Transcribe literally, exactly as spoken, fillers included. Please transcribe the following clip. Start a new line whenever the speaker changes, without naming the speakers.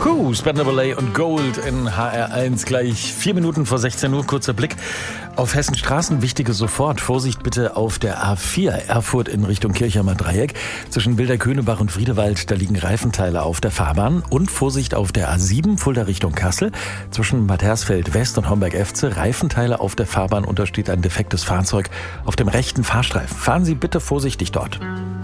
Puh, Spandable und Gold in H R eins. Gleich vier Minuten vor sechzehn Uhr. Kurzer Blick auf Hessens Straßen. Wichtige sofort. Vorsicht bitte auf der A vier Erfurt in Richtung Kirchheimer Dreieck. Zwischen Wilder-Könebach und Friedewald, da liegen Reifenteile auf der Fahrbahn. Und Vorsicht auf der A sieben, Fulda Richtung Kassel. Zwischen Bad Hersfeld West und Homberg-Efze. Reifenteile auf der Fahrbahn. Und da steht ein defektes Fahrzeug auf dem rechten Fahrstreifen. Fahren Sie bitte vorsichtig dort.